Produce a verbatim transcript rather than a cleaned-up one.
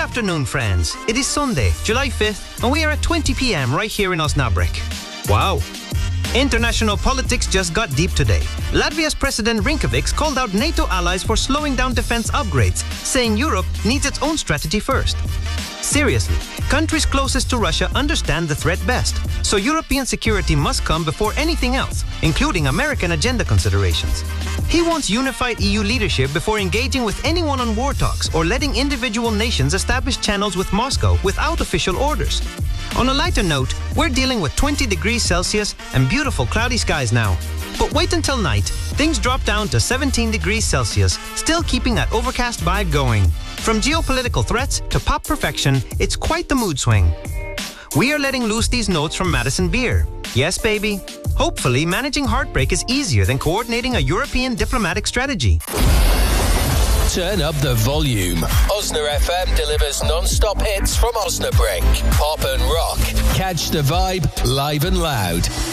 afternoon, friends. It is Sunday, July fifth, and we are at twenty p.m. right here in Osnabrück. Wow. International politics just got deep today. Latvia's President Rinković called out NATO allies for slowing down defense upgrades, saying Europe needs its own strategy first. Seriously, countries closest to Russia understand the threat best, so European security must come before anything else, including American agenda considerations. He wants unified E U leadership before engaging with anyone on war talks or letting individual nations establish channels with Moscow without official orders. On a lighter note, we're dealing with twenty degrees Celsius and beautiful cloudy skies now. But wait until night. Things drop down to seventeen degrees Celsius, still keeping that overcast vibe going. From geopolitical threats to pop perfection, it's quite the mood swing. We are letting loose these notes from Madison Beer. Yes, baby. Hopefully, managing heartbreak is easier than coordinating a European diplomatic strategy. Turn up the volume. Osna F M delivers non-stop hits from Osnabrück. Pop and rock. Catch the vibe live and loud.